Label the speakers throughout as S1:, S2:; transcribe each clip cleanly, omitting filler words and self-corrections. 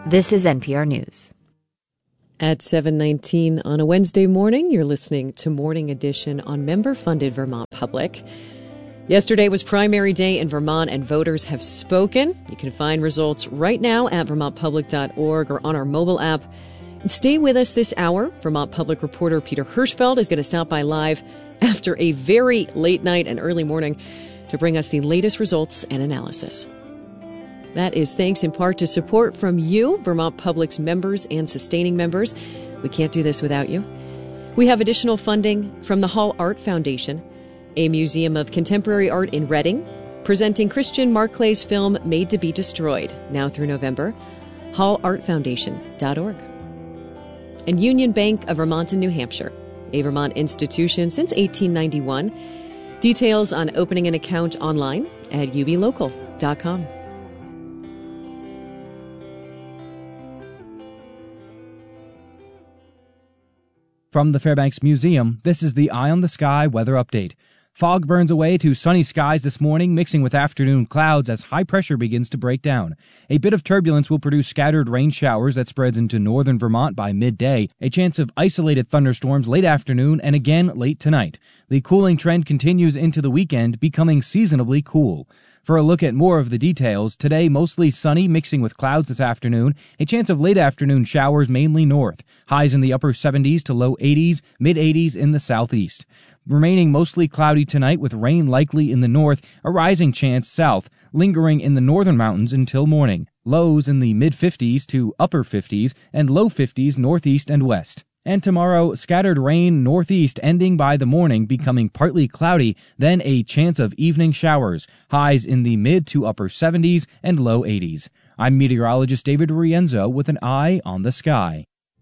S1: This is NPR News.
S2: At 7:19 on a Wednesday morning, you're listening to Morning Edition on member-funded Vermont Public. Yesterday was primary day in Vermont, and voters have spoken. You can find results right now at vermontpublic.org or on our mobile app. And stay with us this hour. Vermont Public reporter Peter Hirschfeld is going to stop by live after a very late night and early morning to bring us the latest results and analysis. That is thanks in part to support from you, Vermont Public's members and sustaining members. We can't do this without you. We have additional funding from the Hall Art Foundation, a museum of contemporary art in Reading, presenting Christian Marclay's film Made to be Destroyed, now through November, hallartfoundation.org. And Union Bank of Vermont and New Hampshire, a Vermont institution since 1891. Details on opening an account online at ublocal.com.
S3: From the Fairbanks Museum, this is the Eye on the Sky weather update. Fog burns away to sunny skies this morning, mixing with afternoon clouds as high pressure begins to break down. A bit of turbulence will produce scattered rain showers that spreads into northern Vermont by midday, a chance of isolated thunderstorms late afternoon and again late tonight. The cooling trend continues into the weekend, becoming seasonably cool. For a look at more of the details, today mostly sunny, mixing with clouds this afternoon, a chance of late afternoon showers mainly north, highs in the upper 70s to low 80s, mid 80s in the southeast. Remaining mostly cloudy tonight with rain likely in the north, a rising chance south, lingering in the northern mountains until morning. Lows in the mid 50s to upper 50s and low 50s northeast and west. And tomorrow, scattered rain northeast ending by the morning, becoming partly cloudy, then a chance of evening showers, highs in the mid to upper 70s and low 80s. I'm meteorologist David Rienzo with an eye on the sky.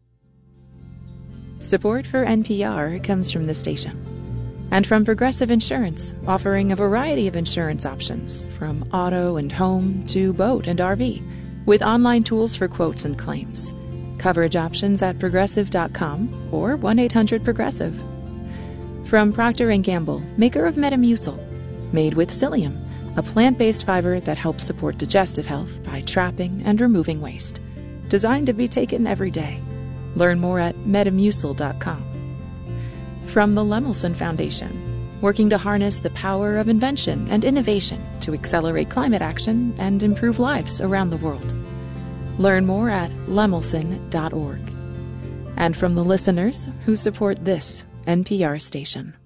S4: Support for NPR comes from the station and from Progressive Insurance, offering a variety of insurance options, from auto and home to boat and RV, with online tools for quotes and claims. Coverage options at progressive.com or 1-800-PROGRESSIVE. From Procter & Gamble, maker of Metamucil, made with psyllium, a plant-based fiber that helps support digestive health by trapping and removing waste. Designed to be taken every day. Learn more at metamucil.com. From the Lemelson Foundation, working to harness the power of invention and innovation to accelerate climate action and improve lives around the world. Learn more at lemelson.org. And from the listeners who support this NPR station.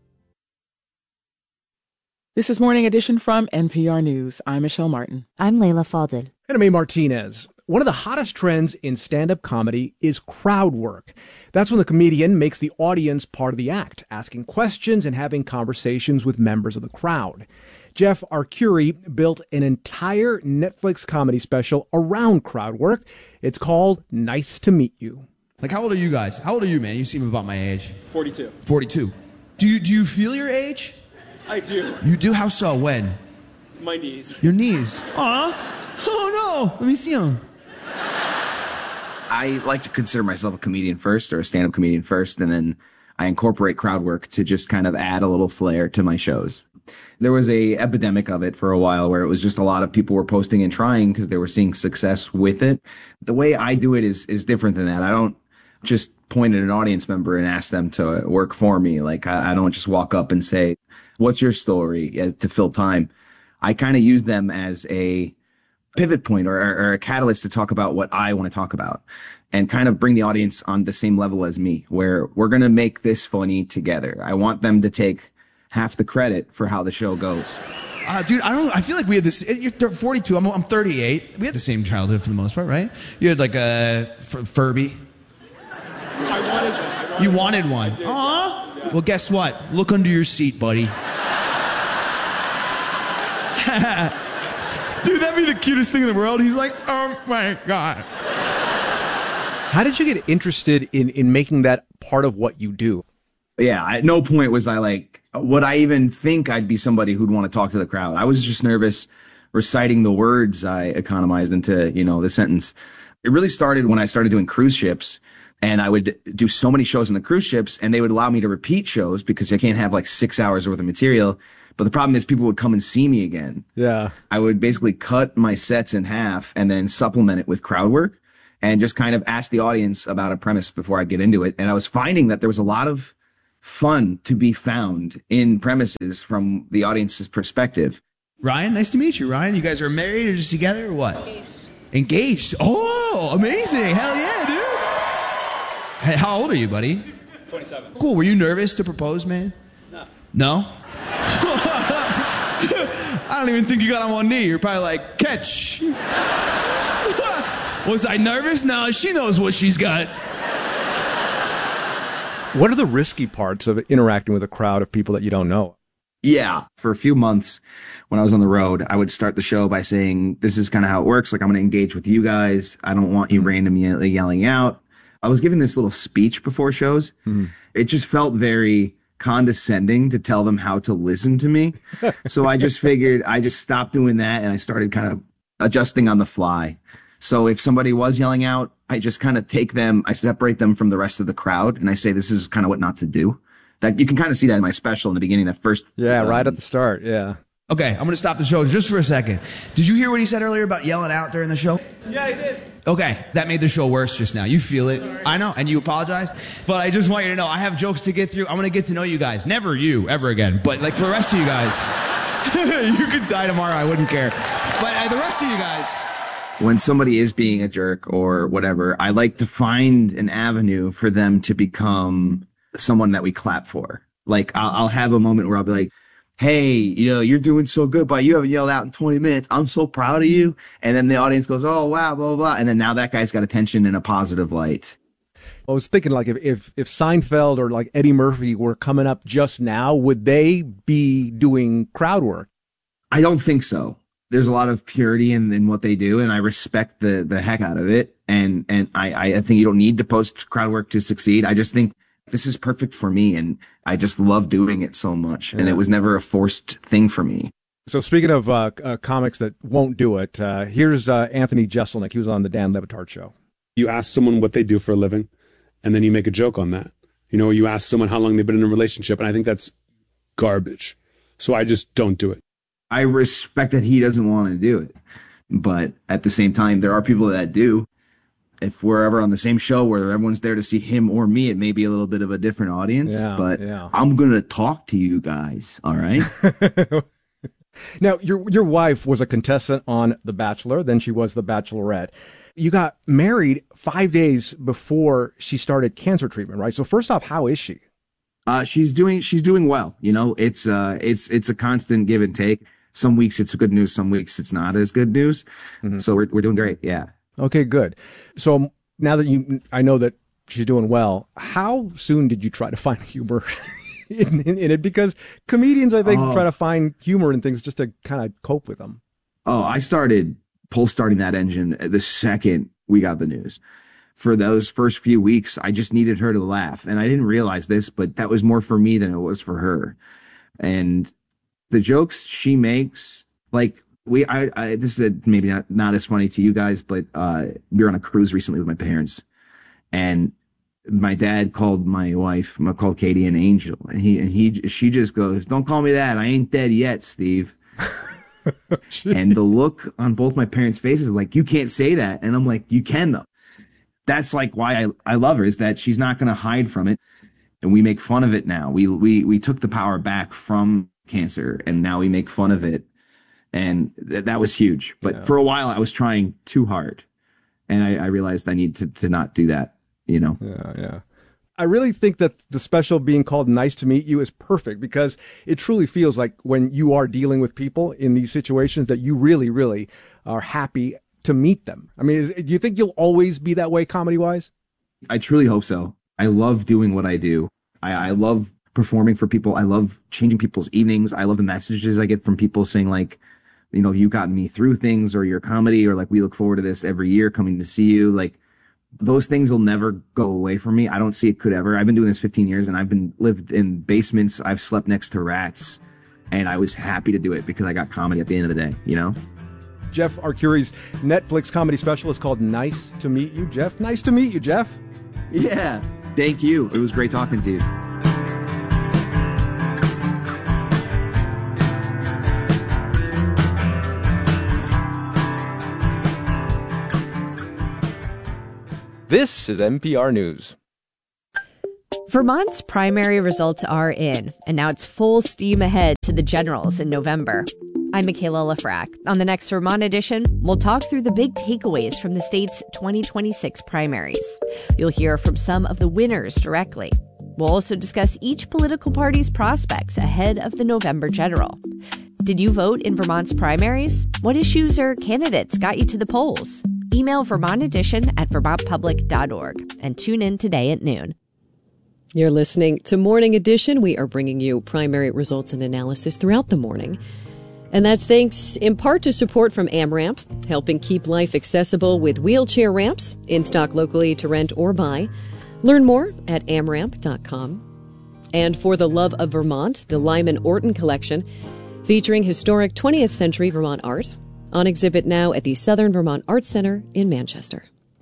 S5: This is Morning Edition from NPR News. I'm Michelle Martin.
S1: I'm Layla Fadel.
S6: And I'm A. Martinez. One of the hottest trends in stand-up comedy is crowd work. That's when the comedian makes the audience part of the act, asking questions and having conversations with members of the crowd. Jeff Arcuri built an entire Netflix comedy special around crowd work. It's called Nice to Meet You.
S7: Like, how old are you guys? How old are you, man? You seem about my age.
S8: 42.
S7: 42. Do you feel your age?
S8: I do.
S7: You do? How so? When?
S8: My knees.
S7: Your knees? Aw. Oh, no. Let me see them.
S9: I like to consider myself a comedian first, or a stand-up comedian first, and then I incorporate crowd work to just kind of add a little flair to my shows. There was a epidemic of it for a while where it was just a lot of people were posting and trying because they were seeing success with it. The way I do it is different than that. I don't just point at an audience member and ask them to work for me. Like, I don't just walk up and say, what's your story, to fill time. I kind of use them as a pivot point or a catalyst to talk about what I want to talk about and kind of bring the audience on the same level as me, where we're going to make this funny together. I want them to take half the credit for how the show goes.
S7: Dude, I feel like we had this. You're 42. I'm 38. We had the same childhood for the most part, right? You had like a Furby.
S8: I wanted one.
S7: You wanted one. Aw. Yeah. Well, guess what? Look under your seat, buddy. Dude, that'd be the cutest thing in the world. He's like, oh my God.
S6: How did you get interested in making that part of what you do?
S9: Yeah, at no point was I like, would I even think I'd be somebody who'd want to talk to the crowd? I was just nervous reciting the words I economized into, the sentence. It really started when I started doing cruise ships, and I would do so many shows on the cruise ships, and they would allow me to repeat shows because I can't have like 6 hours worth of material. But the problem is people would come and see me again.
S6: Yeah.
S9: I would basically cut my sets in half and then supplement it with crowd work. and just kind of ask the audience about a premise before I get into it. And I was finding that there was a lot of fun to be found in premises from the audience's perspective.
S7: Ryan, nice to meet you. Ryan, you guys are married or just together or what? Engaged. Oh, amazing. Hell yeah, dude. Hey, how old are you, buddy?
S8: 27.
S7: Cool. Were you nervous to propose, man?
S8: No.
S7: No? I don't even think you got on one knee. You're probably like, catch. Was I nervous? No, she knows what she's got.
S6: What are the risky parts of interacting with a crowd of people that you don't know?
S9: Yeah. For a few months when I was on the road, I would start the show by saying, this is kind of how it works. Like, I'm going to engage with you guys. I don't want you randomly yelling out. I was giving this little speech before shows. It just felt very condescending to tell them how to listen to me. So I just figured I just stopped doing that, and I started kind of adjusting on the fly. So if somebody was yelling out, I just kind of I separate them from the rest of the crowd, and I say, this is kind of what not to do. That you can kind of see that in my special in the beginning, that first.
S6: Yeah, right at the start. Yeah.
S7: Okay, I'm going to stop the show just for a second. Did you hear what he said earlier about yelling out during the show?
S8: Yeah, I did.
S7: Okay, that made the show worse just now. You feel it. Sorry. I know, and you apologized. But I just want you to know, I have jokes to get through. I want to get to know you guys. Never you, ever again. But like for the rest of you guys, you could die tomorrow. I wouldn't care. But the rest of you guys.
S9: When somebody is being a jerk or whatever, I like to find an avenue for them to become someone that we clap for. Like I'll have a moment where I'll be like, hey, you're doing so good, but you haven't yelled out in 20 minutes. I'm so proud of you. And then the audience goes, oh, wow, blah, blah, blah. And then now that guy's got attention in a positive light.
S6: I was thinking, like, if Seinfeld or like Eddie Murphy were coming up just now, would they be doing crowd work?
S9: I don't think so. There's a lot of purity in what they do, and I respect the heck out of it. And I think you don't need to post crowd work to succeed. I just think this is perfect for me, and I just love doing it so much. And it was never a forced thing for me.
S6: So speaking of comics that won't do it, here's Anthony Jeselnik. He was on the Dan Le Batard Show.
S10: You ask someone what they do for a living, and then you make a joke on that. You ask someone how long they've been in a relationship, and I think that's garbage. So I just don't do it.
S9: I respect that he doesn't want to do it. But at the same time, there are people that do. If we're ever on the same show where everyone's there to see him or me, it may be a little bit of a different audience. But I'm going to talk to you guys, all right?
S6: Now, your wife was a contestant on The Bachelor. Then she was The Bachelorette. You got married 5 days before she started cancer treatment, right? So first off, how is she?
S9: She's doing well. It's a constant give and take. Some weeks it's good news. Some weeks it's not as good news. Mm-hmm. So we're doing great. Yeah.
S6: Okay, good. So now that I know that she's doing well, how soon did you try to find humor in it? Because comedians, I think, try to find humor in things just to kind of cope with them.
S9: Oh, I started starting that engine the second we got the news. For those first few weeks, I just needed her to laugh. And I didn't realize this, but that was more for me than it was for her. And the jokes she makes, like, this is maybe not as funny to you guys, but we were on a cruise recently with my parents, and my dad called my wife, called Katie, an angel, and she just goes, "Don't call me that. I ain't dead yet, Steve." And the look on both my parents' faces, like, you can't say that, and I'm like, you can though. That's like why I love her, is that she's not going to hide from it, and we make fun of it now. We took the power back from cancer, and now we make fun of it. And that was huge. But for a while, I was trying too hard. And I realized I need to not do that,
S6: Yeah. I really think that the special being called Nice to Meet You is perfect, because it truly feels like when you are dealing with people in these situations that you really, really are happy to meet them. I mean, do you think you'll always be that way comedy-wise?
S9: I truly hope so. I love doing what I do. I love performing for people. I love changing people's evenings. I love the messages I get from people saying, like, you got me through things, or your comedy, or like, we look forward to this every year coming to see you. Like, those things will never go away from me. I don't see it could ever. I've been doing this 15 years, and I've lived in basements. I've slept next to rats, and I was happy to do it because I got comedy at the end of the day,
S6: Jeff Arcuri's Netflix comedy special is called Nice to Meet You, Jeff. Nice to meet you, Jeff.
S9: Yeah. Thank you. It was great talking to you.
S11: This is NPR News.
S12: Vermont's primary results are in, and now it's full steam ahead to the generals in November. I'm Michaela Lafrac. On the next Vermont edition, we'll talk through the big takeaways from the state's 2026 primaries. You'll hear from some of the winners directly. We'll also discuss each political party's prospects ahead of the November general. Did you vote in Vermont's primaries? What issues or candidates got you to the polls? Email Vermont Edition at vermontpublic.org and tune in today at noon.
S2: You're listening to Morning Edition. We are bringing you primary results and analysis throughout the morning. And that's thanks in part to support from AmRamp, helping keep life accessible with wheelchair ramps in stock locally to rent or buy. Learn more at amramp.com. And For the Love of Vermont, the Lyman Orton Collection, featuring historic 20th century Vermont art, on exhibit now at the Southern Vermont Arts Center in Manchester.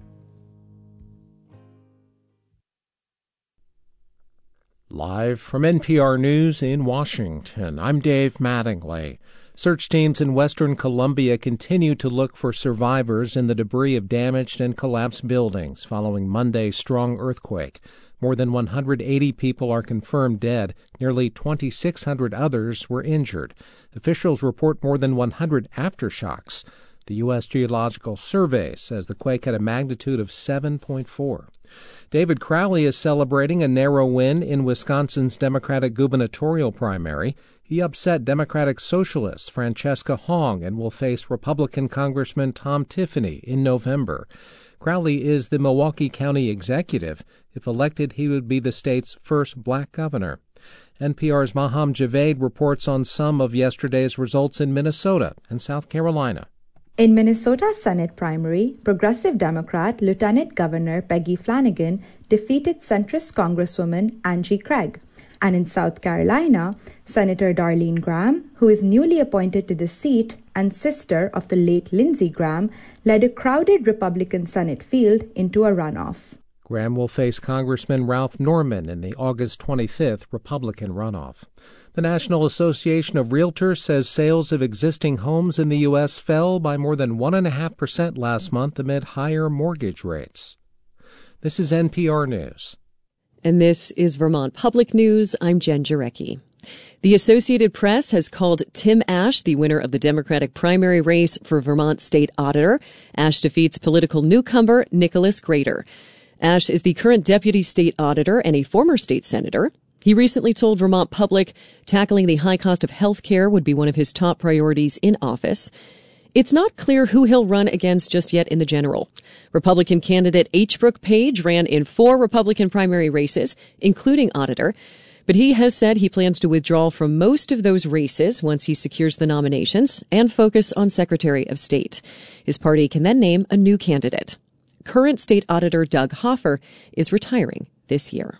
S13: Live from NPR News in Washington, I'm Dave Mattingly. Search teams in western Columbia continue to look for survivors in the debris of damaged and collapsed buildings following Monday's strong earthquake. More than 180 people are confirmed dead. Nearly 2,600 others were injured. Officials report more than 100 aftershocks. The U.S. Geological Survey says the quake had a magnitude of 7.4. David Crowley is celebrating a narrow win in Wisconsin's Democratic gubernatorial primary. He upset Democratic Socialist Francesca Hong and will face Republican Congressman Tom Tiffany in November. Crowley is the Milwaukee County executive. If elected, he would be the state's first black governor. NPR's Maham Javed reports on some of yesterday's results in Minnesota and South Carolina.
S14: In Minnesota's Senate primary, Progressive Democrat Lieutenant Governor Peggy Flanagan defeated centrist Congresswoman Angie Craig. And in South Carolina, Senator Darlene Graham, who is newly appointed to the seat and sister of the late Lindsey Graham, led a crowded Republican Senate field into a runoff.
S13: Graham will face Congressman Ralph Norman in the August 25th Republican runoff. The National Association of Realtors says sales of existing homes in the U.S. fell by more than 1.5% last month amid higher mortgage rates. This is NPR News.
S2: And this is Vermont Public News. I'm Jen Jarecki. The Associated Press has called Tim Ash the winner of the Democratic primary race for Vermont State Auditor. Ash defeats political newcomer Nicholas Grader. Ash is the current deputy state auditor and a former state senator. He recently told Vermont Public tackling the high cost of health care would be one of his top priorities in office. It's not clear who he'll run against just yet in the general. Republican candidate H. Brooke Page ran in 4 Republican primary races, including auditor, but he has said he plans to withdraw from most of those races once he secures the nominations and focus on Secretary of State. His party can then name a new candidate. Current state auditor Doug Hoffer is retiring this year.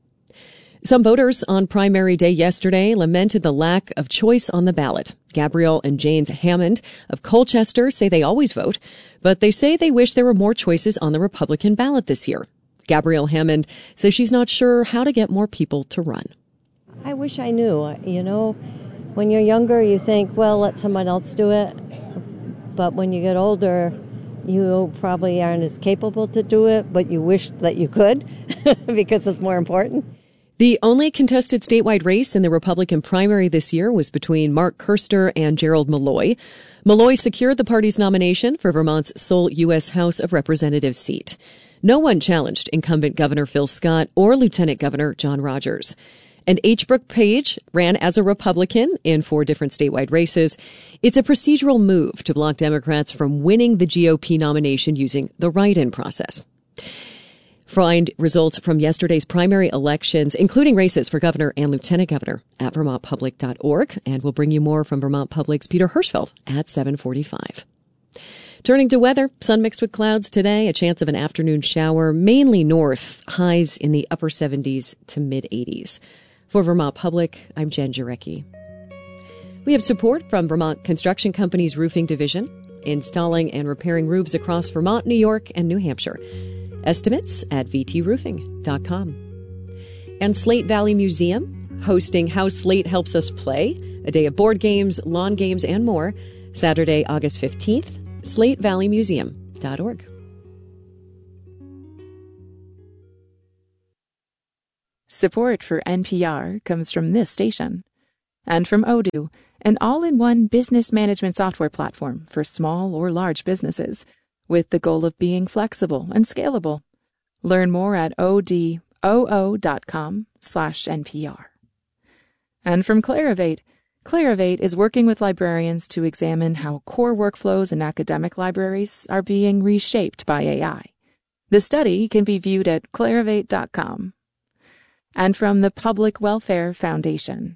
S2: Some voters on primary day yesterday lamented the lack of choice on the ballot. Gabrielle and Janes Hammond of Colchester say they always vote, but they say they wish there were more choices on the Republican ballot this year. Gabrielle Hammond says she's not sure how to get more people to run.
S15: I wish I knew. You know, when you're younger, you think, well, let someone else do it. But when you get older, you probably aren't as capable to do it, but you wish that you could because it's more important.
S2: The only contested statewide race in the Republican primary this year was between Mark Kerster and Gerald Malloy. Malloy secured the party's nomination for Vermont's sole U.S. House of Representatives seat. No one challenged incumbent Governor Phil Scott or Lieutenant Governor John Rogers. And H. Brooke Page ran as a Republican in 4 different statewide races. It's a procedural move to block Democrats from winning the GOP nomination using the write-in process. Find results from yesterday's primary elections, including races for governor and lieutenant governor, at vermontpublic.org. And we'll bring you more from Vermont Public's Peter Hirschfeld at 7:45. Turning to weather, sun mixed with clouds today, a chance of an afternoon shower, mainly north, highs in the upper 70s to mid-80s. For Vermont Public, I'm Jen Jarecki. We have support from Vermont Construction Company's Roofing Division, installing and repairing roofs across Vermont, New York, and New Hampshire. Estimates at vtroofing.com. And Slate Valley Museum, hosting How Slate Helps Us Play, a day of board games, lawn games, and more, Saturday, August 15th, slatevalleymuseum.org.
S4: Support for NPR comes from this station. And from Odoo, an all-in-one business management software platform for small or large businesses, with the goal of being flexible and scalable. Learn more at odoo.com/NPR. And from Clarivate, Clarivate is working with librarians to examine how core workflows in academic libraries are being reshaped by AI. The study can be viewed at clarivate.com. And from the Public Welfare Foundation.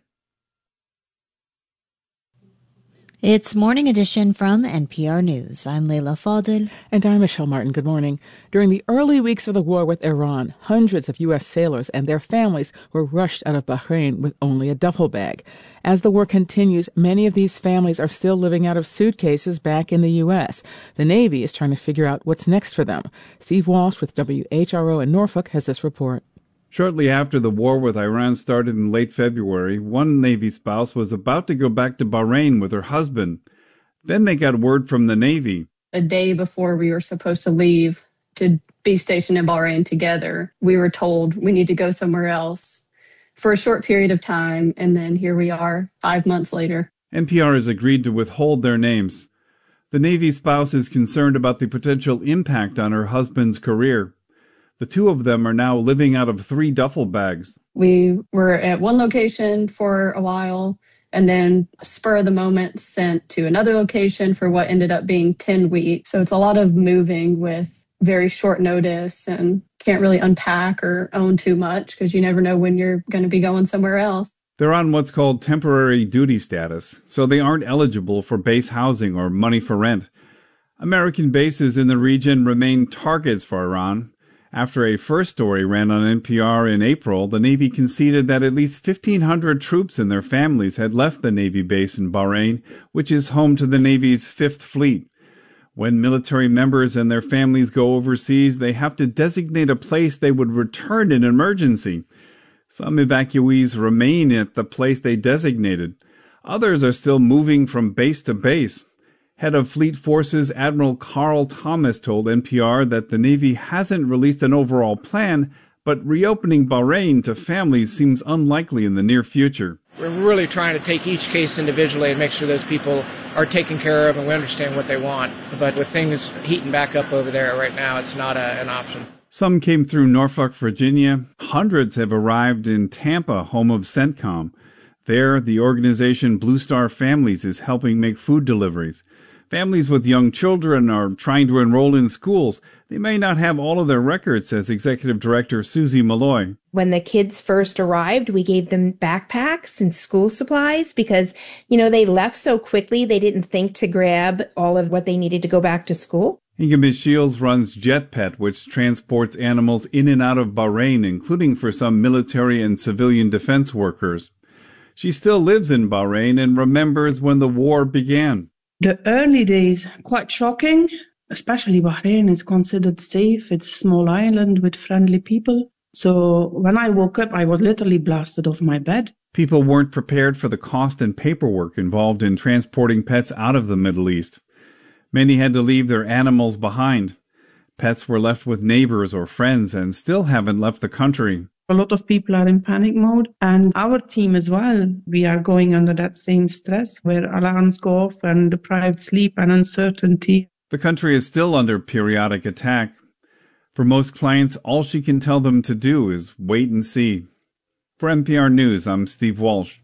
S1: It's Morning Edition from NPR News. I'm Leila Fadel.
S5: And I'm Michelle Martin. Good morning. During the early weeks of the war with Iran, hundreds of U.S. sailors and their families were rushed out of Bahrain with only a duffel bag. As the war continues, many of these families are still living out of suitcases back in the U.S. The Navy is trying to figure out what's next for them. Steve Walsh with WHRO in Norfolk has this report.
S16: Shortly after the war with Iran started in late February, one Navy spouse was about to go back to Bahrain with her husband. Then they got word from the Navy.
S17: A day before we were supposed to leave to be stationed in Bahrain together, we were told we need to go somewhere else for a short period of time, and then here we are 5 months later.
S16: NPR has agreed to withhold their names. The Navy spouse is concerned about the potential impact on her husband's career. The two of them are now living out of 3 duffel bags.
S17: We were at one location for a while, and then spur of the moment sent to another location for what ended up being 10 weeks. So it's a lot of moving with very short notice, and can't really unpack or own too much because you never know when you're going to be going somewhere else.
S16: They're on what's called temporary duty status, so they aren't eligible for base housing or money for rent. American bases in the region remain targets for Iran. After a first story ran on NPR in April, the Navy conceded that at least 1,500 troops and their families had left the Navy base in Bahrain, which is home to the Navy's 5th Fleet. When military members and their families go overseas, they have to designate a place they would return in an emergency. Some evacuees remain at the place they designated. Others are still moving from base to base. Head of Fleet Forces Admiral Carl Thomas told NPR that the Navy hasn't released an overall plan, but reopening Bahrain to families seems unlikely in the near future.
S18: We're really trying to take each case individually and make sure those people are taken care of and we understand what they want. But with things heating back up over there right now, it's not an option.
S16: Some came through Norfolk, Virginia. Hundreds have arrived in Tampa, home of CENTCOM. There, the organization Blue Star Families is helping make food deliveries. Families with young children are trying to enroll in schools. They may not have all of their records, says Executive Director Susie Malloy.
S19: When the kids first arrived, we gave them backpacks and school supplies because, they left so quickly they didn't think to grab all of what they needed to go back to school.
S16: Ms. Shields runs JetPet, which transports animals in and out of Bahrain, including for some military and civilian defense workers. She still lives in Bahrain and remembers when the war began.
S20: The early days, quite shocking, especially Bahrain is considered safe. It's a small island with friendly people. So when I woke up, I was literally blasted off my bed.
S16: People weren't prepared for the cost and paperwork involved in transporting pets out of the Middle East. Many had to leave their animals behind. Pets were left with neighbors or friends and still haven't left the country.
S20: A lot of people are in panic mode, and our team as well. We are going under that same stress where alarms go off and deprived sleep and uncertainty.
S16: The country is still under periodic attack. For most clients, all she can tell them to do is wait and see. For NPR News, I'm Steve Walsh.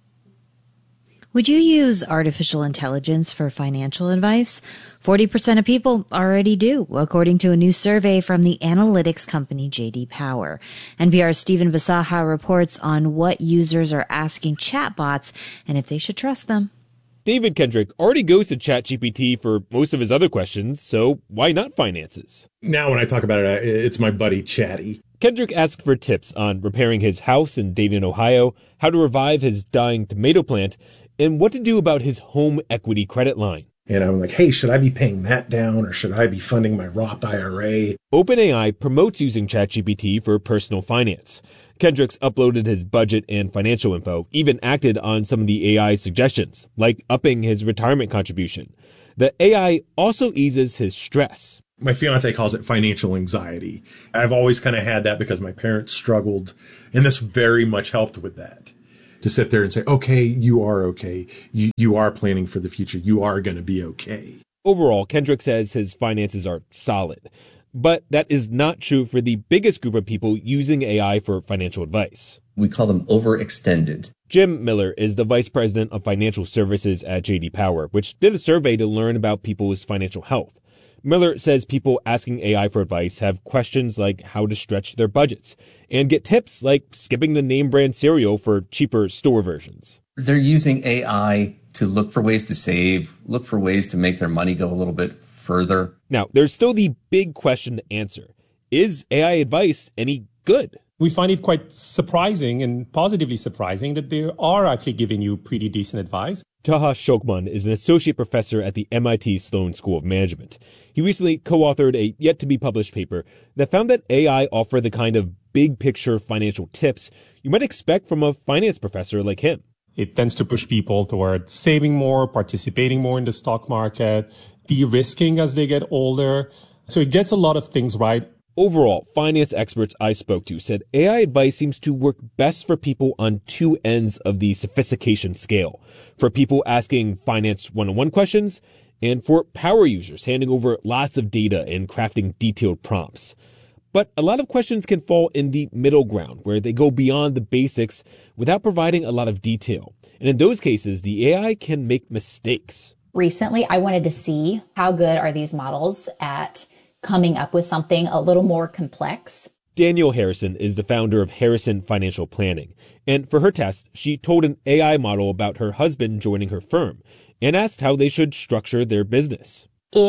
S1: Would you use artificial intelligence for financial advice? 40% of people already do, according to a new survey from the analytics company J.D. Power. NPR's Stephen Basaha reports on what users are asking chatbots and if they should trust them.
S21: David Kendrick already goes to ChatGPT for most of his other questions, so why not finances?
S22: Now when I talk about it, it's my buddy Chatty.
S21: Kendrick asked for tips on repairing his house in Dayton, Ohio, how to revive his dying tomato plant, and what to do about his home equity credit line.
S22: And I'm like, hey, should I be paying that down or should I be funding my Roth IRA?
S21: OpenAI promotes using ChatGPT for personal finance. Kendricks uploaded his budget and financial info, even acted on some of the AI suggestions, like upping his retirement contribution. The AI also eases his stress.
S22: My fiance calls it financial anxiety. I've always kind of had that because my parents struggled, and this very much helped with that. To sit there and say, okay, you are okay. You are planning for the future. You are going to be okay.
S21: Overall, Kendrick says his finances are solid. But that is not true for the biggest group of people using AI for financial advice.
S3: We call them overextended.
S21: Jim Miller is the vice president of financial services at JD Power, which did a survey to learn about people's financial health. Miller says people asking AI for advice have questions like how to stretch their budgets and get tips like skipping the name brand cereal for cheaper store versions.
S3: They're using AI to look for ways to save, look for ways to make their money go a little bit further.
S21: Now, there's still the big question to answer. Is AI advice any good?
S8: We find it quite surprising and positively surprising that they are actually giving you pretty decent advice.
S21: Taha Shokman is an associate professor at the MIT Sloan School of Management. He recently co-authored a yet-to-be-published paper that found that AI offer the kind of big-picture financial tips you might expect from a finance professor like him.
S8: It tends to push people toward saving more, participating more in the stock market, de-risking as they get older. So it gets a lot of things right.
S21: Overall, finance experts I spoke to said AI advice seems to work best for people on two ends of the sophistication scale. For people asking finance one-on-one questions, and for power users handing over lots of data and crafting detailed prompts. But a lot of questions can fall in the middle ground, where they go beyond the basics without providing a lot of detail. And in those cases, the AI can make mistakes.
S23: Recently, I wanted to see how good are these models at coming up with something a little more complex.
S21: Danielle Harrison is the founder of Harrison Financial Planning. And for her test, she told an AI model about her husband joining her firm and asked how they should structure their business.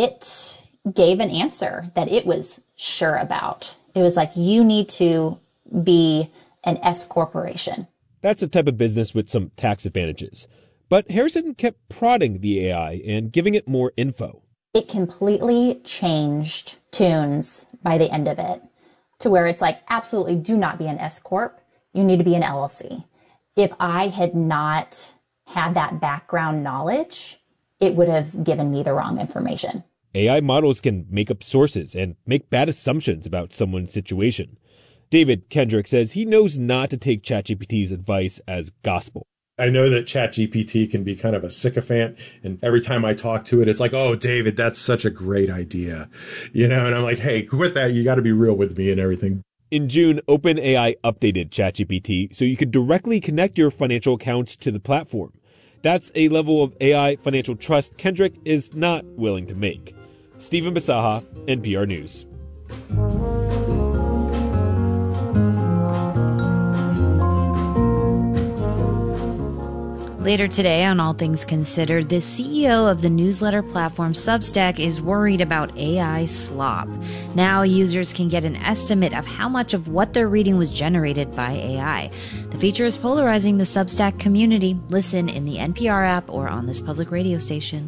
S23: It gave an answer that it was sure about. It was like, you need to be an S corporation.
S21: That's a type of business with some tax advantages. But Harrison kept prodding the AI and giving it more info.
S23: It completely changed tunes by the end of it to where it's like, absolutely do not be an S corp. You need to be an LLC. If I had not had that background knowledge, it would have given me the wrong information.
S21: AI models can make up sources and make bad assumptions about someone's situation. David Kendrick says he knows not to take ChatGPT's advice as gospel.
S22: I know that ChatGPT can be kind of a sycophant, and every time I talk to it, it's like, oh, David, that's such a great idea. And I'm like, hey, quit that. You got to be real with me and everything.
S21: In June, OpenAI updated ChatGPT so you could directly connect your financial accounts to the platform. That's a level of AI financial trust Kendrick is not willing to make. Stephen Basaha, NPR News.
S1: Later today on All Things Considered, the CEO of the newsletter platform Substack is worried about AI slop. Now users can get an estimate of how much of what they're reading was generated by AI. The feature is polarizing the Substack community. Listen in the NPR app or on this public radio station.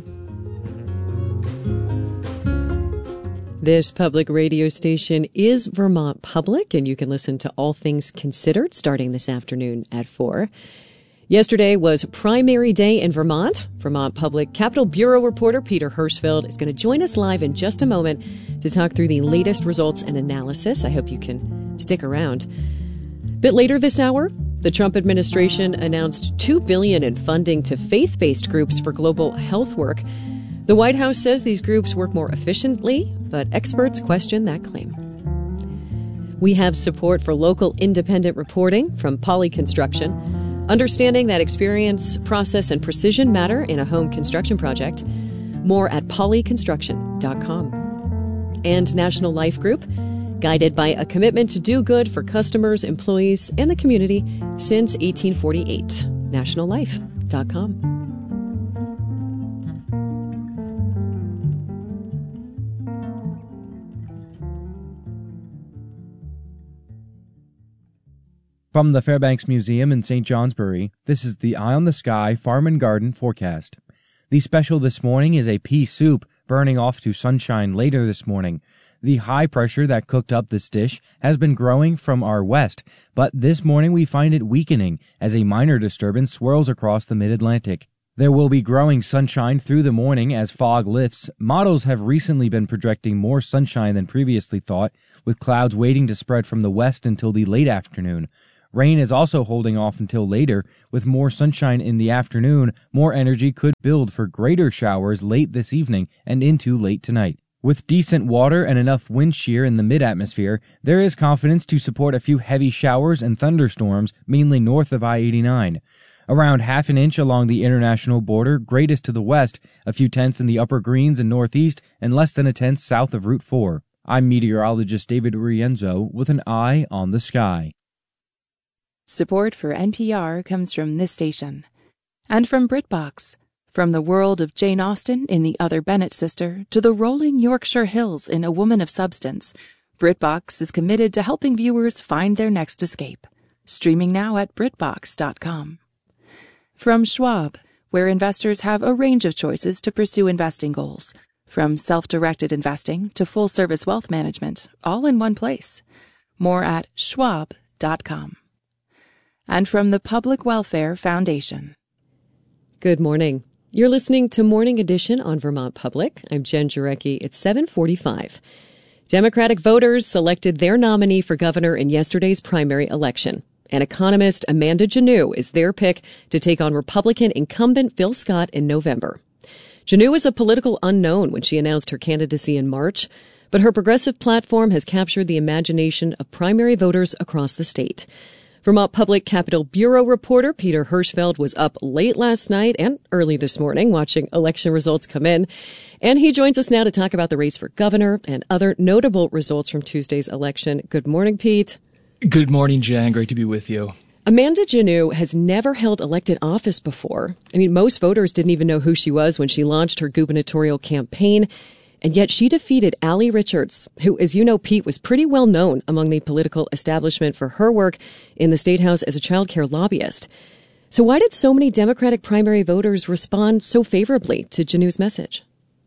S2: This public radio station is Vermont Public, and you can listen to All Things Considered starting this afternoon at 4. Yesterday was primary day in Vermont. Vermont Public Capitol Bureau reporter Peter Hirschfeld is going to join us live in just a moment to talk through the latest results and analysis. I hope you can stick around. A bit later this hour, the Trump administration announced $2 billion in funding to faith-based groups for global health work. The White House says these groups work more efficiently, but experts question that claim. We have support for local independent reporting from Poly Construction. Understanding that experience, process, and precision matter in a home construction project. More at polyconstruction.com. And National Life Group, guided by a commitment to do good for customers, employees, and the community since 1848. nationallife.com.
S24: From the Fairbanks Museum in St. Johnsbury, this is the Eye on the Sky Farm and Garden forecast. The special this morning is a pea soup burning off to sunshine later this morning. The high pressure that cooked up this dish has been growing from our west, but this morning we find it weakening as a minor disturbance swirls across the mid-Atlantic. There will be growing sunshine through the morning as fog lifts. Models have recently been projecting more sunshine than previously thought, with clouds waiting to spread from the west until the late afternoon. Rain is also holding off until later. With more sunshine in the afternoon, more energy could build for greater showers late this evening and into late tonight. With decent water and enough wind shear in the mid-atmosphere, there is confidence to support a few heavy showers and thunderstorms, mainly north of I-89. Around half an inch along the international border, greatest to the west, a few tenths in the upper Greens and northeast, and less than a tenth south of Route 4. I'm meteorologist David Rienzo with an eye on the sky.
S4: Support for NPR comes from this station. And from BritBox. From the world of Jane Austen in The Other Bennett Sister to the rolling Yorkshire Hills in A Woman of Substance, BritBox is committed to helping viewers find their next escape. Streaming now at BritBox.com. From Schwab, where investors have a range of choices to pursue investing goals, from self-directed investing to full-service wealth management, all in one place. More at Schwab.com. And from the Public Welfare Foundation.
S2: Good morning. You're listening to Morning Edition on Vermont Public. I'm Jen Jarecki. It's 7:45. Democratic voters selected their nominee for governor in yesterday's primary election. And economist Amanda Janneau is their pick to take on Republican incumbent Phil Scott in November. Janneau was a political unknown when she announced her candidacy in March, but her progressive platform has captured the imagination of primary voters across the state. Vermont Public Capitol Bureau reporter Peter Hirschfeld was up late last night and early this morning watching election results come in. And he joins us now to talk about the race for governor and other notable results from Tuesday's election. Good morning, Pete.
S6: Good morning, Jen. Great to be with you.
S2: Amanda Janneau has never held elected office before. I mean, most voters didn't even know who she was when she launched her gubernatorial campaign. And yet she defeated Allie Richards, who, as you know, Pete, was pretty well known among the political establishment for her work in the State House as a child care lobbyist. So why did so many Democratic primary voters respond so favorably to Janneau's message?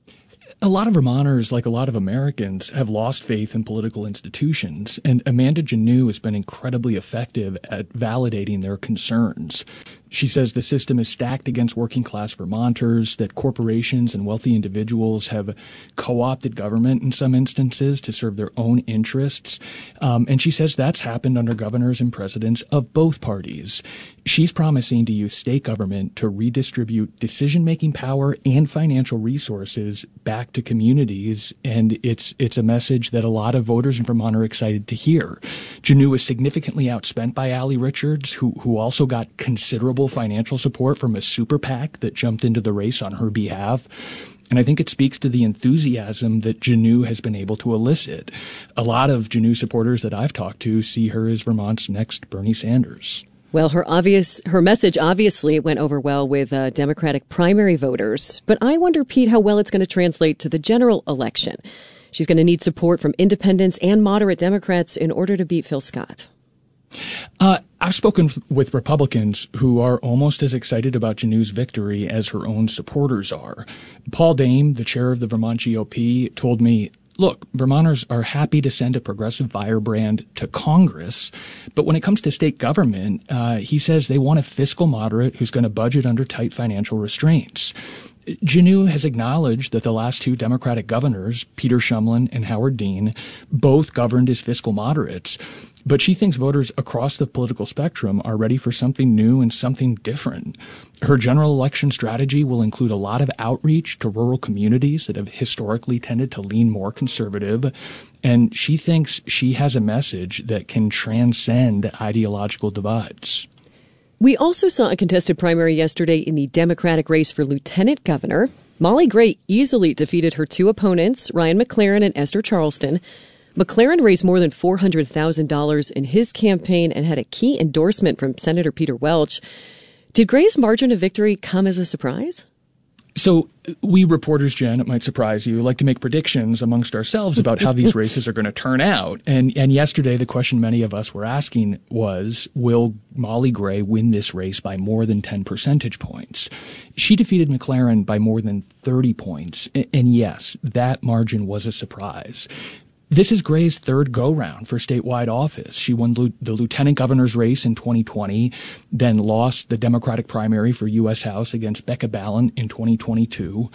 S6: A lot of Vermonters, like a lot of Americans, have lost faith in political institutions, and Amanda Janneau has been incredibly effective at validating their concerns. She says the system is stacked against working-class Vermonters, that corporations and wealthy individuals have co-opted government in some instances to serve their own interests. And she says that's happened under governors and presidents of both parties. She's promising to use state government to redistribute decision-making power and financial resources back to communities, and it's a message that a lot of voters in Vermont are excited to hear. Janneau was significantly outspent by Allie Richards, who also got considerable financial support from a super PAC that jumped into the race on her behalf. And I think it speaks to the enthusiasm that Janneau has been able to elicit. A lot of Janneau supporters that I've talked to see her as Vermont's next Bernie Sanders.
S2: Well, her message obviously went over well with Democratic primary voters. But I wonder, Pete, how well it's going to translate to the general election. She's going to need support from independents and moderate Democrats in order to beat Phil Scott.
S6: I've spoken with Republicans who are almost as excited about Janneau's victory as her own supporters are. Paul Dame, the chair of the Vermont GOP, told me, look, Vermonters are happy to send a progressive firebrand to Congress, but when it comes to state government, he says they want a fiscal moderate who's going to budget under tight financial restraints. Janneau has acknowledged that the last two Democratic governors, Peter Shumlin and Howard Dean, both governed as fiscal moderates. But she thinks voters across the political spectrum are ready for something new and something different. Her general election strategy will include a lot of outreach to rural communities that have historically tended to lean more conservative. And she thinks she has a message that can transcend ideological divides.
S2: We also saw a contested primary yesterday in the Democratic race for lieutenant governor. Molly Gray easily defeated her two opponents, Ryan McLaren and Esther Charleston. McLaren raised more than $400,000 in his campaign and had a key endorsement from Senator Peter Welch. Did Gray's margin of victory come as a surprise?
S6: So we reporters, Jen, it might surprise you, like to make predictions amongst ourselves about how these races are going to turn out. And yesterday, the question many of us were asking was, will Molly Gray win this race by more than 10 percentage points? She defeated McLaren by more than 30 points. And yes, that margin was a surprise. This is Gray's third go-round for statewide office. She won the lieutenant governor's race in 2020, then lost the Democratic primary for U.S. House against Becca Balint in 2022.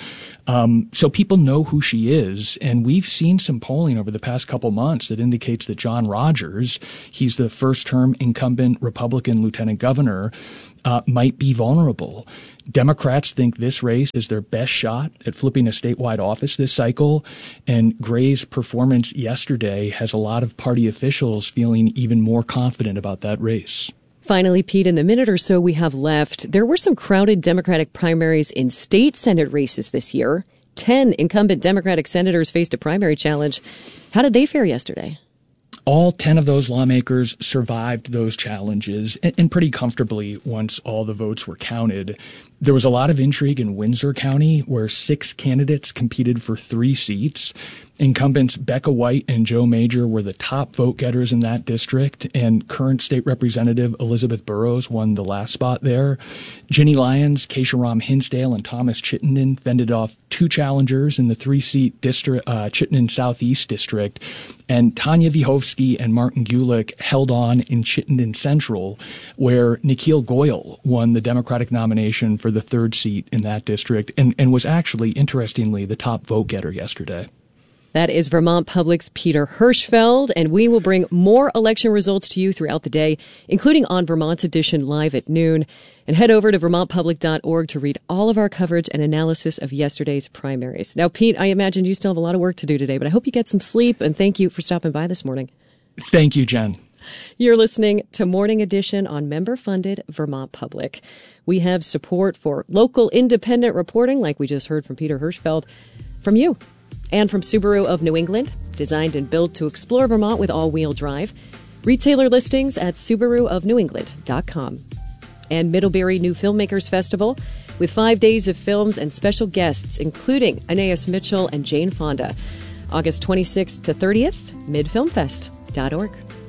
S6: So people know who she is, and we've seen some polling over the past couple months that indicates that John Rogers, he's the first-term incumbent Republican lieutenant governor, might be vulnerable. Democrats think this race is their best shot at flipping a statewide office this cycle, and Gray's performance yesterday has a lot of party officials feeling even more confident about that race.
S2: Finally, Pete, in the minute or so we have left, there were some crowded Democratic primaries in state Senate races this year. 10 incumbent Democratic senators faced a primary challenge. How did they fare yesterday?
S6: All 10 of those lawmakers survived those challenges and pretty comfortably once all the votes were counted. There was a lot of intrigue in Windsor County, where 6 candidates competed for 3 seats. Incumbents Becca White and Joe Major were the top vote getters in that district, and current state representative Elizabeth Burrows won the last spot there. Ginny Lyons, Keisha Ram Hinsdale, and Thomas Chittenden fended off 2 challengers in the 3-seat district, Chittenden Southeast District, and Tanya Vyhovsky and Martin Gulick held on in Chittenden Central, where Nikhil Goyal won the Democratic nomination for the 3rd seat in that district and was actually, interestingly, the top vote getter yesterday.
S2: That is Vermont Public's Peter Hirschfeld, and we will bring more election results to you throughout the day, including on Vermont's edition live at noon. And head over to vermontpublic.org to read all of our coverage and analysis of yesterday's primaries. Now, Pete, I imagine you still have a lot of work to do today, but I hope you get some sleep, and thank you for stopping by this morning.
S6: Thank you, Jen.
S2: You're listening to Morning Edition on member-funded Vermont Public. We have support for local independent reporting, like we just heard from Peter Hirschfeld, from you. And from Subaru of New England, designed and built to explore Vermont with all-wheel drive. Retailer listings at SubaruofNewEngland.com. And Middlebury New Filmmakers Festival, with 5 days of films and special guests, including Anais Mitchell and Jane Fonda. August 26th to 30th, midfilmfest.org.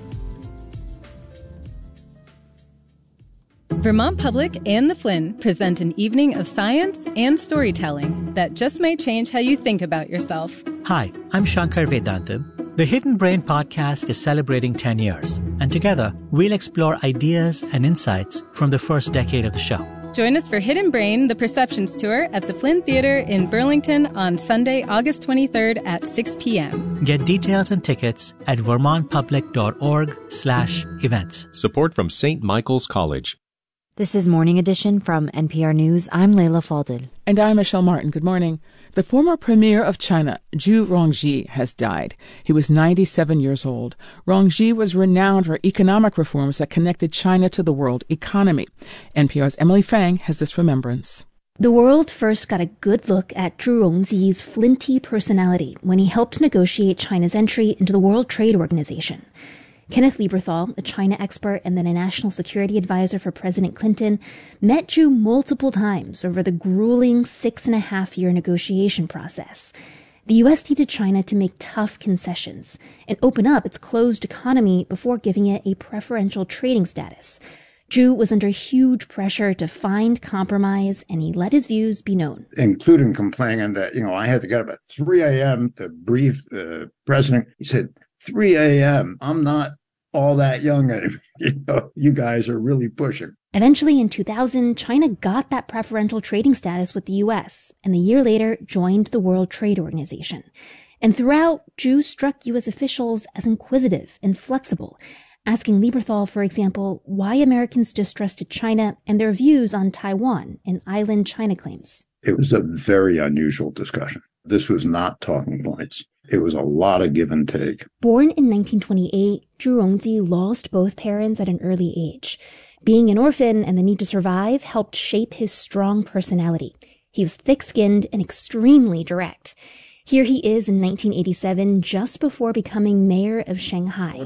S7: Vermont Public and the Flynn present an evening of science and storytelling that just may change how you think about yourself.
S9: Hi, I'm Shankar Vedantam. The Hidden Brain podcast is celebrating 10 years, and together we'll explore ideas and insights from the first decade of the show.
S7: Join us for Hidden Brain, the Perceptions Tour at the Flynn Theater in Burlington on Sunday, August 23rd at 6 p.m.
S9: Get details and tickets at vermontpublic.org/events.
S10: Support from St. Michael's College.
S1: This is Morning Edition from NPR News. I'm Leila Falded.
S5: And I'm Michelle Martin. Good morning. The former premier of China, Zhu Rongji, has died. He was 97 years old. Rongji was renowned for economic reforms that connected China to the world economy. NPR's Emily Fang has this remembrance.
S11: The world first got a good look at Zhu Rongji's flinty personality when he helped negotiate China's entry into the World Trade Organization. Kenneth Lieberthal, a China expert and then a national security advisor for President Clinton, met Zhu multiple times over the grueling 6.5-year negotiation process. The U.S. needed China to make tough concessions and open up its closed economy before giving it a preferential trading status. Zhu was under huge pressure to find compromise, and he let his views be known.
S25: Including complaining that, I had to get up at 3 a.m. to brief the president. He said, 3 a.m. I'm not all that young anymore. You guys are really pushing.
S11: Eventually, in 2000, China got that preferential trading status with the U.S., and a year later joined the World Trade Organization. And throughout, Zhu struck U.S. officials as inquisitive and flexible, asking Lieberthal, for example, why Americans distrusted China and their views on Taiwan and island China claims.
S25: It was a very unusual discussion. This was not talking points. It was a lot of give and take.
S11: Born in 1928, Zhu Rongji lost both parents at an early age. Being an orphan and the need to survive helped shape his strong personality. He was thick-skinned and extremely direct. Here he is in 1987, just before becoming mayor of Shanghai.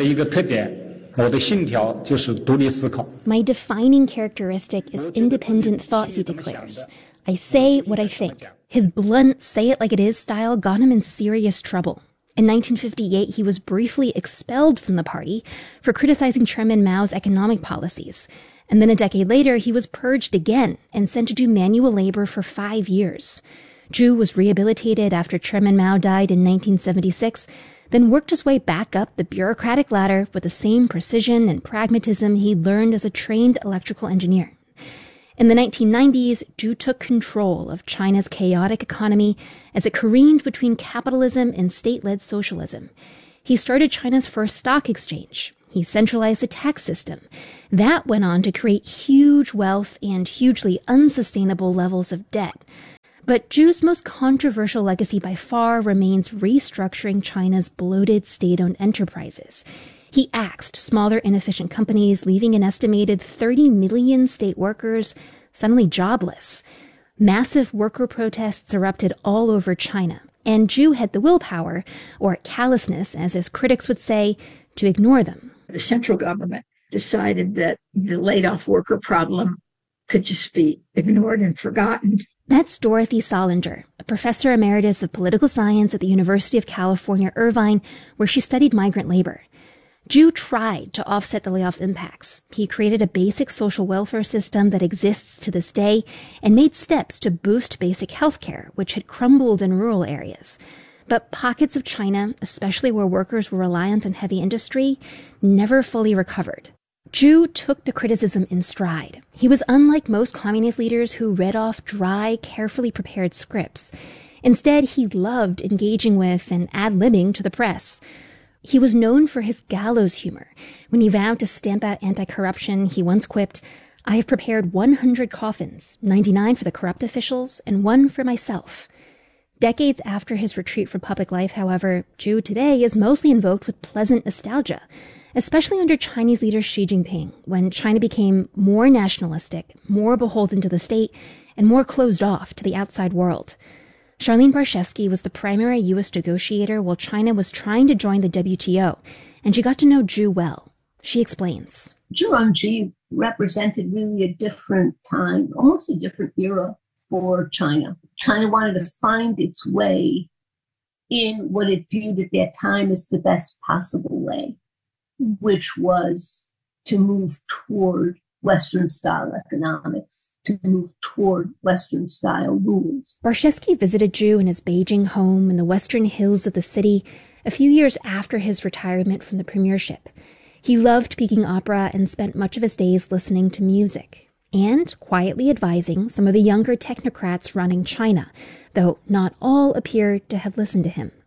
S11: My defining characteristic is independent thought, he declares. I say what I think. His blunt, say-it-like-it-is style got him in serious trouble. In 1958, he was briefly expelled from the party for criticizing Chairman Mao's economic policies. And then a decade later, he was purged again and sent to do manual labor for 5 years. Zhu was rehabilitated after Chairman Mao died in 1976, then worked his way back up the bureaucratic ladder with the same precision and pragmatism he'd learned as a trained electrical engineer. In the 1990s, Zhu took control of China's chaotic economy as it careened between capitalism and state-led socialism. He started China's first stock exchange. He centralized the tax system. That went on to create huge wealth and hugely unsustainable levels of debt. But Zhu's most controversial legacy by far remains restructuring China's bloated state-owned enterprises. He axed smaller, inefficient companies, leaving an estimated 30 million state workers suddenly jobless. Massive worker protests erupted all over China, and Zhu had the willpower, or callousness, as his critics would say, to ignore them.
S12: The central government decided that the laid-off worker problem could just be ignored and forgotten.
S11: That's Dorothy Solinger, a professor emeritus of political science at the University of California, Irvine, where she studied migrant labor. Zhu tried to offset the layoff's impacts. He created a basic social welfare system that exists to this day and made steps to boost basic health care, which had crumbled in rural areas. But pockets of China, especially where workers were reliant on heavy industry, never fully recovered. Zhu took the criticism in stride. He was unlike most communist leaders who read off dry, carefully prepared scripts. Instead, he loved engaging with and ad-libbing to the press. He was known for his gallows humor. When he vowed to stamp out anti-corruption, he once quipped, "I have prepared 100 coffins, 99 for the corrupt officials and 1 for myself." Decades after his retreat from public life, however, Zhu today is mostly invoked with pleasant nostalgia, especially under Chinese leader Xi Jinping, when China became more nationalistic, more beholden to the state, and more closed off to the outside world. Charlene Barshevsky was the primary U.S. negotiator while China was trying to join the WTO, and she got to know Zhu well. She explains.
S13: Zhu Rongji represented really a different time, almost a different era for China. China wanted to find its way in what it viewed at that time as the best possible way, which was to move toward Western-style economics, to move toward Western-style rules.
S11: Barshevsky visited Zhu in his Beijing home in the western hills of the city a few years after his retirement from the premiership. He loved Peking opera and spent much of his days listening to music and quietly advising some of the younger technocrats running China, though not all appear to have listened to him.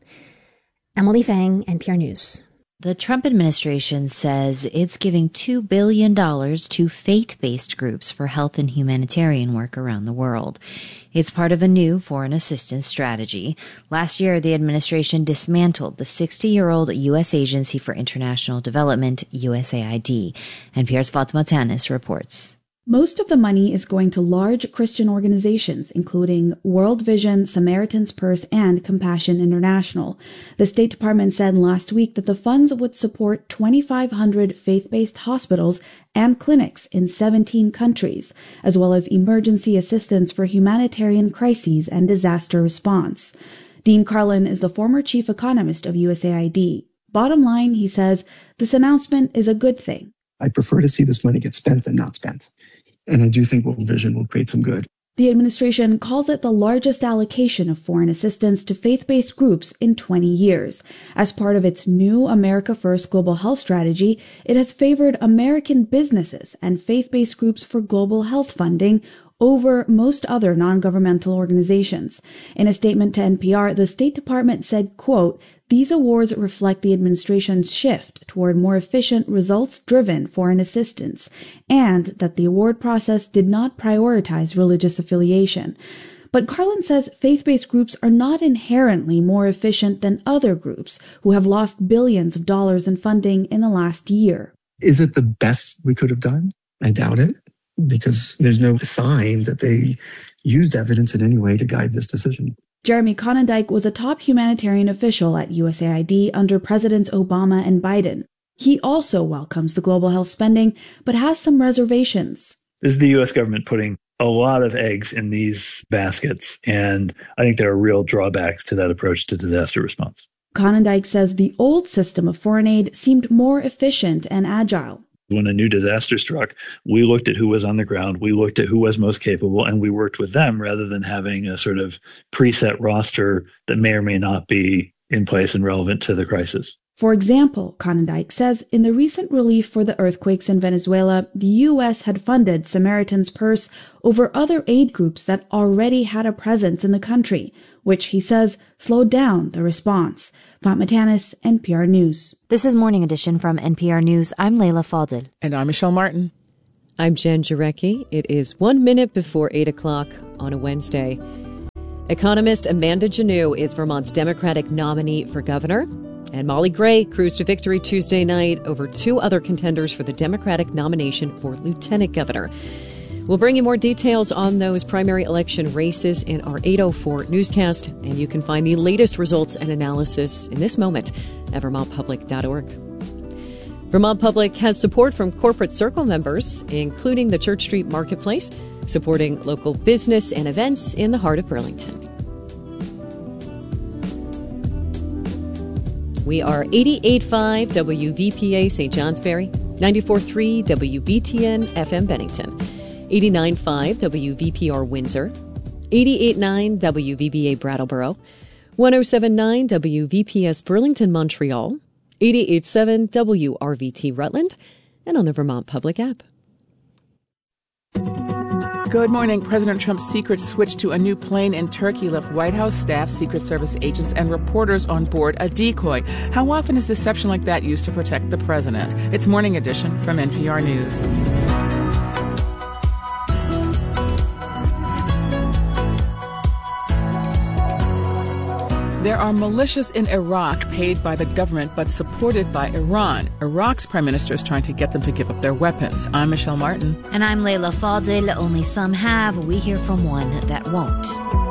S11: Emily Fang, NPR News.
S1: The Trump administration says it's giving $2 billion to faith-based groups for health and humanitarian work around the world. It's part of a new foreign assistance strategy. Last year, the administration dismantled the 60-year-old U.S. Agency for International Development, USAID. NPR's Fatima Tanis reports.
S14: Most of the money is going to large Christian organizations, including World Vision, Samaritan's Purse, and Compassion International. The State Department said last week that the funds would support 2,500 faith-based hospitals and clinics in 17 countries, as well as emergency assistance for humanitarian crises and disaster response. Dean Carlin is the former chief economist of USAID. Bottom line, he says, this announcement is a good thing.
S15: I prefer to see this money get spent than not spent. And I do think World Vision will create some good.
S14: The administration calls it the largest allocation of foreign assistance to faith-based groups in 20 years. As part of its new America First global health strategy, it has favored American businesses and faith-based groups for global health funding over most other non-governmental organizations. In a statement to NPR, the State Department said, quote, "These awards reflect the administration's shift toward more efficient, results-driven foreign assistance, and that the award process did not prioritize religious affiliation." But Carlin says faith-based groups are not inherently more efficient than other groups who have lost billions of dollars in funding in the last year.
S15: Is it the best we could have done? I doubt it, because there's no sign that they used evidence in any way to guide this decision.
S14: Jeremy Conondike was a top humanitarian official at USAID under Presidents Obama and Biden. He also welcomes the global health spending, but has some reservations.
S17: This is the U.S. government putting a lot of eggs in these baskets, and I think there are real drawbacks to that approach to disaster response.
S14: Conondike says the old system of foreign aid seemed more efficient and agile.
S17: When a new disaster struck, we looked at who was on the ground, we looked at who was most capable, and we worked with them rather than having a sort of preset roster that may or may not be in place and relevant to the crisis.
S14: For example, Konendijk says in the recent relief for the earthquakes in Venezuela, the U.S. had funded Samaritan's Purse over other aid groups that already had a presence in the country, which he says slowed down the response. Fatma Tanis, NPR News.
S1: This is Morning Edition from NPR News. I'm Leila Fadel.
S5: And I'm Michelle Martin.
S2: I'm Jen Jarecki. It is 1 minute before 8 o'clock on a Wednesday. Economist Amanda Janot is Vermont's Democratic nominee for governor. And Molly Gray cruised to victory Tuesday night over two other contenders for the Democratic nomination for lieutenant governor. We'll bring you more details on those primary election races in our 8:04 newscast, and you can find the latest results and analysis in this moment at vermontpublic.org. Vermont Public has support from Corporate Circle members, including the Church Street Marketplace, supporting local business and events in the heart of Burlington. We are 88.5 WVPA St. Johnsbury, 94.3 WBTN FM Bennington, 89.5 WVPR Windsor, 88.9 WVBA Brattleboro, 107.9 WVPS Burlington Montreal, 88.7 WRVT Rutland, and on the Vermont Public app.
S5: Good morning. President Trump's secret switch to a new plane in Turkey left White House staff, Secret Service agents, and reporters on board a decoy. How often is deception like that used to protect the president? It's Morning Edition from NPR News. There are militias in Iraq paid by the government but supported by Iran. Iraq's prime minister is trying to get them to give up their weapons. I'm Michelle Martin.
S1: And I'm Leila Fadel. Only some have. We hear from one that won't.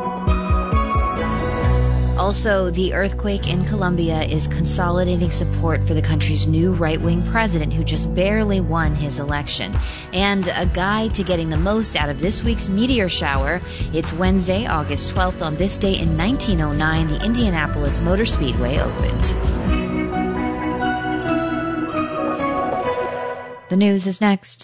S1: Also, the earthquake in Colombia is consolidating support for the country's new right-wing president who just barely won his election. And a guide to getting the most out of this week's meteor shower. It's Wednesday, August 12th. On this day in 1909, the Indianapolis Motor Speedway opened. The news is next.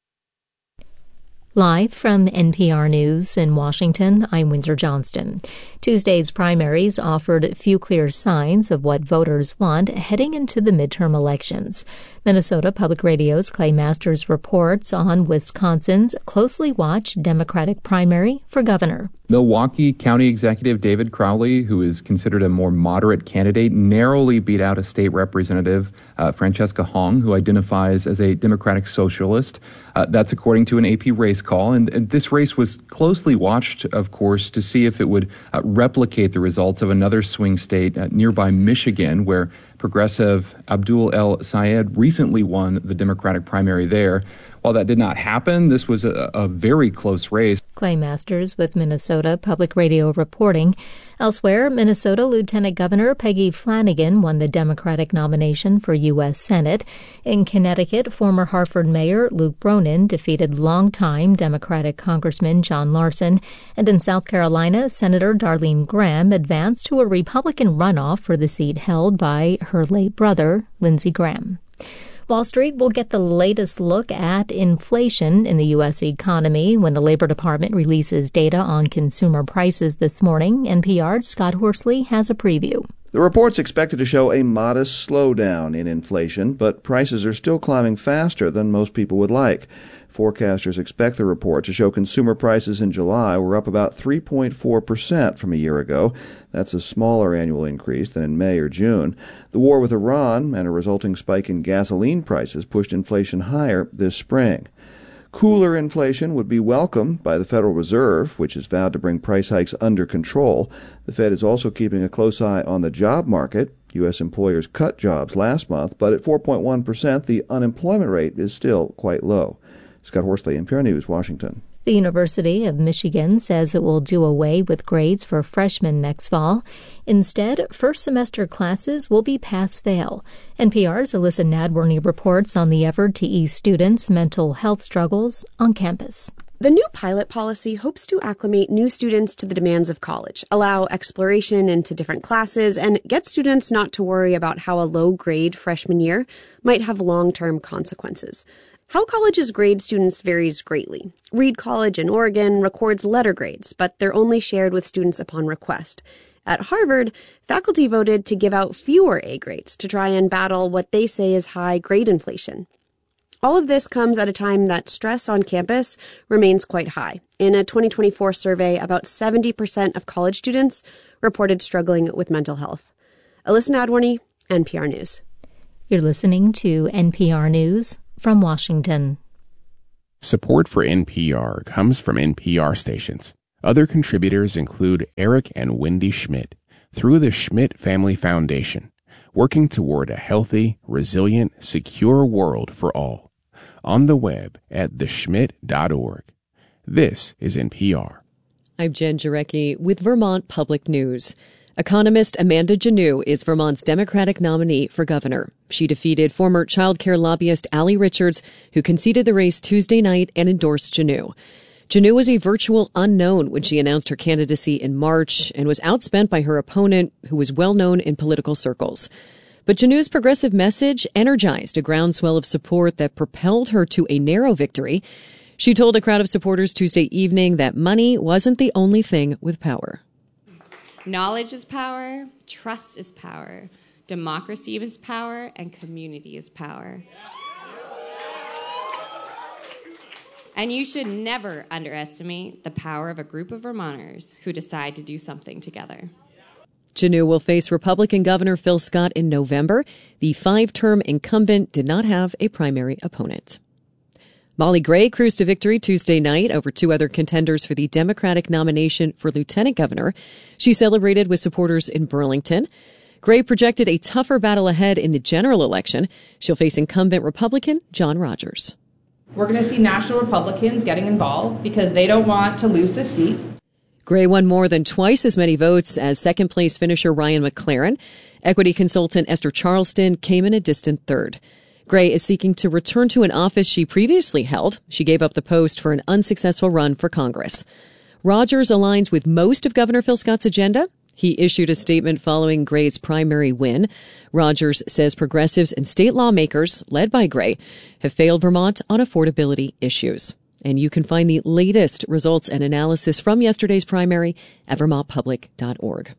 S3: Live from NPR News in Washington, I'm Windsor Johnston. Tuesday's primaries offered few clear signs of what voters want heading into the midterm elections. Minnesota Public Radio's Clay Masters reports on Wisconsin's closely watched Democratic primary for governor.
S16: Milwaukee County Executive David Crowley, who is considered a more moderate candidate, narrowly beat out a state representative, Francesca Hong, who identifies as a Democratic socialist. That's according to an AP race call. And this race was closely watched, of course, to see if it would replicate the results of another swing state nearby Michigan, where progressive Abdul El Sayed recently won the Democratic primary there. While that did not happen, this was a very close race.
S3: Clay Masters with Minnesota Public Radio reporting. Elsewhere, Minnesota Lieutenant Governor Peggy Flanagan won the Democratic nomination for U.S. Senate. In Connecticut, former Hartford Mayor Luke Bronin defeated longtime Democratic Congressman John Larson. And in South Carolina, Senator Darlene Graham advanced to a Republican runoff for the seat held by her late brother, Lindsey Graham. Wall Street will get the latest look at inflation in the U.S. economy when the Labor Department releases data on consumer prices this morning. NPR's Scott Horsley has a preview.
S18: The report's expected to show a modest slowdown in inflation, but prices are still climbing faster than most people would like. Forecasters expect the report to show consumer prices in July were up about 3.4% from a year ago. That's a smaller annual increase than in May or June. The war with Iran and a resulting spike in gasoline prices pushed inflation higher this spring. Cooler inflation would be welcome by the Federal Reserve, which has vowed to bring price hikes under control. The Fed is also keeping a close eye on the job market. U.S. employers cut jobs last month, but at 4.1%, the unemployment rate is still quite low. Scott Horsley, NPR News, Washington.
S3: The University of Michigan says it will do away with grades for freshmen next fall. Instead, first-semester classes will be pass-fail. NPR's Alyssa Nadworny reports on the effort to ease students' mental health struggles on campus.
S19: The new pilot policy hopes to acclimate new students to the demands of college, allow exploration into different classes, and get students not to worry about how a low grade freshman year might have long-term consequences. How colleges grade students varies greatly. Reed College in Oregon records letter grades, but they're only shared with students upon request. At Harvard, faculty voted to give out fewer A grades to try and battle what they say is high grade inflation. All of this comes at a time that stress on campus remains quite high. In a 2024 survey, about 70% of college students reported struggling with mental health. Alyssa Nadworny, NPR News.
S3: You're listening to NPR News from Washington.
S8: Support for NPR comes from NPR stations. Other contributors include Eric and Wendy Schmidt through the Schmidt Family Foundation, working toward a healthy, resilient, secure world for all. On the web at theschmidt.org. This is NPR.
S2: I'm Jen Jarecki with Vermont Public News. Economist Amanda Janoo is Vermont's Democratic nominee for governor. She defeated former child care lobbyist Allie Richards, who conceded the race Tuesday night and endorsed Janoo. Janoo was a virtual unknown when she announced her candidacy in March and was outspent by her opponent, who was well known in political circles. But Janoo's progressive message energized a groundswell of support that propelled her to a narrow victory. She told a crowd of supporters Tuesday evening that money wasn't the only thing with power.
S20: Knowledge is power, trust is power, democracy is power, and community is power. And you should never underestimate the power of a group of Vermonters who decide to do something together.
S2: Janoo will face Republican Governor Phil Scott in November. The 5-term incumbent did not have a primary opponent. Molly Gray cruised to victory Tuesday night over 2 other contenders for the Democratic nomination for lieutenant governor. She celebrated with supporters in Burlington. Gray projected a tougher battle ahead in the general election. She'll face incumbent Republican John Rogers.
S21: We're going to see national Republicans getting involved because they don't want to lose this seat.
S2: Gray won more than twice as many votes as second-place finisher Ryan McLaren. Equity consultant Esther Charleston came in a distant third. Gray is seeking to return to an office she previously held. She gave up the post for an unsuccessful run for Congress. Rogers aligns with most of Governor Phil Scott's agenda. He issued a statement following Gray's primary win. Rogers says progressives and state lawmakers, led by Gray, have failed Vermont on affordability issues. And you can find the latest results and analysis from yesterday's primary at vermontpublic.org.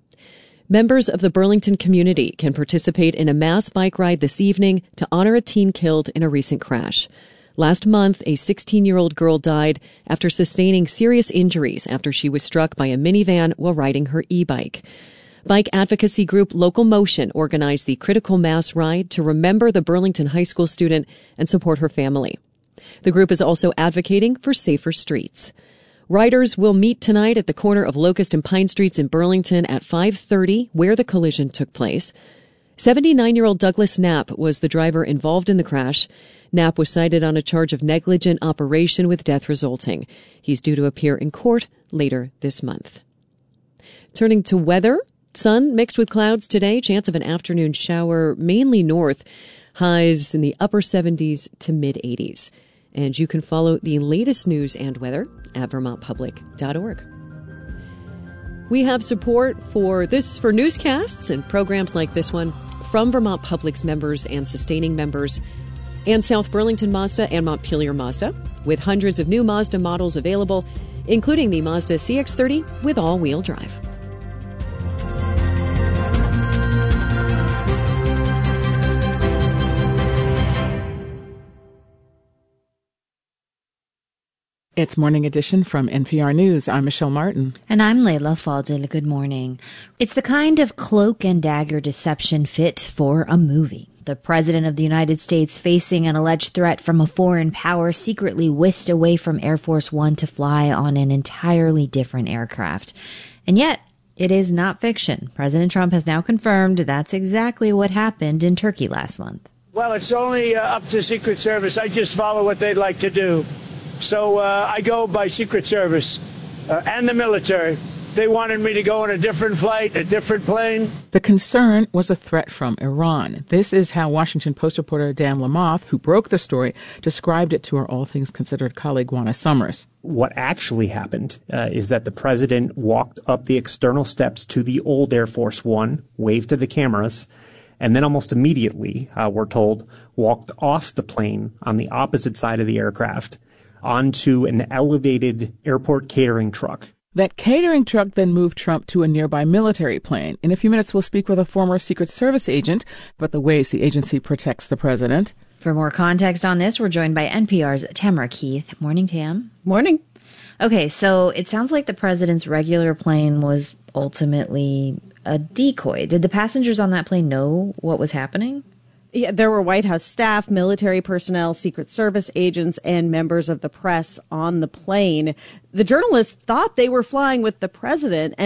S2: Members of the Burlington community can participate in a mass bike ride this evening to honor a teen killed in a recent crash. Last month, a 16-year-old girl died after sustaining serious injuries after she was struck by a minivan while riding her e-bike. Bike advocacy group Local Motion organized the Critical Mass Ride to remember the Burlington High School student and support her family. The group is also advocating for safer streets. Riders will meet tonight at the corner of Locust and Pine Streets in Burlington at 5:30, where the collision took place. 79-year-old Douglas Knapp was the driver involved in the crash. Knapp was cited on a charge of negligent operation with death resulting. He's due to appear in court later this month. Turning to weather, sun mixed with clouds today, chance of an afternoon shower mainly north, highs in the upper 70s to mid-80s. And you can follow the latest news and weather at vermontpublic.org. We have support for newscasts and programs like this one from Vermont Public's members and sustaining members, and South Burlington Mazda and Montpelier Mazda, with hundreds of new Mazda models available, including the Mazda CX-30 with all-wheel drive.
S5: It's Morning Edition from NPR News. I'm Michelle Martin.
S1: And I'm Layla Faldil. Good morning. It's the kind of cloak and dagger deception fit for a movie. The President of the United States, facing an alleged threat from a foreign power, secretly whisked away from Air Force One to fly on an entirely different aircraft. And yet, it is not fiction. President Trump has now confirmed that's exactly what happened in Turkey last month.
S22: Well, it's only up to Secret Service. I just follow what they'd like to do. So I go by Secret Service and the military. They wanted me to go on a different flight, a different plane.
S5: The concern was a threat from Iran. This is how Washington Post reporter Dan Lamothe, who broke the story, described it to our All Things Considered colleague Juana Summers.
S23: What actually happened is that the president walked up the external steps to the old Air Force One, waved to the cameras, and then almost immediately, we're told, walked off the plane on the opposite side of the aircraft onto an elevated airport catering truck
S5: That catering truck then moved Trump to a nearby military plane. In a few minutes, we'll speak with a former Secret Service agent about the ways the agency protects the president.
S1: For more context on this, we're joined by NPR's Tamara Keith. Morning, Tam.
S4: Morning.
S1: Okay, so it sounds like the president's regular plane was ultimately a decoy. Did the passengers on that plane know what was happening?
S4: Yeah, there were White House staff, military personnel, Secret Service agents, and members of the press on the plane. The journalists thought they were flying with the president,